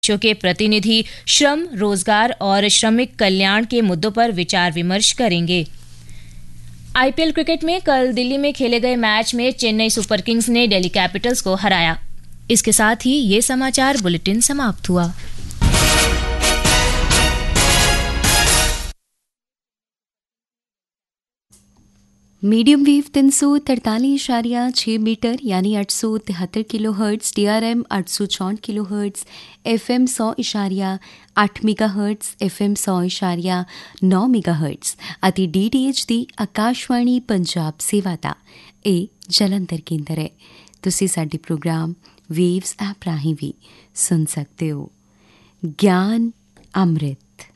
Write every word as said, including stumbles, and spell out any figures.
देशों के प्रतिनिधि श्रम, रोजगार और श्रमिक कल्याण के मुद्दों पर विचार विमर्श करेंगे। आईपीएल क्रिकेट में कल दिल्ली में खेले गए मैच में चेन्नई सुपर किंग्स ने दिल्ली कैपिटल्स को हराया। इसके साथ ही ये समाचार बुलेटिन समाप्त हुआ। मीडियम वेव तीन सौ तरतालीस इशारिया छः मीटर यानी आठ सौ तिहत्तर kilo hertz, D R M आठ सौ चौंठ किलो हर्ट्स, एफ एम सौ इशारिया आठ मेगा हर्ट्स, एफ एम सौ इशारिया नौ मेगा हर्ट्स ਅਤੇ ਡੀ ਟੀ ਐਚ ਦੀ ਆਕਾਸ਼ਵਾਣੀ ਪੰਜਾਬ ਸੇਵਾ ਦਾ ਇਹ ਜਲੰਧਰ ਕੇਂਦਰ ਹੈ। ਤੁਸੀਂ ਸਾਡੇ ਪ੍ਰੋਗਰਾਮ ਵੇਵਸ ਐਪ ਰਾਹੀਂ ਵੀ ਸੁਣ ਸਕਦੇ ਹੋ। ਗਿਆਨ ਅੰਮ੍ਰਿਤ।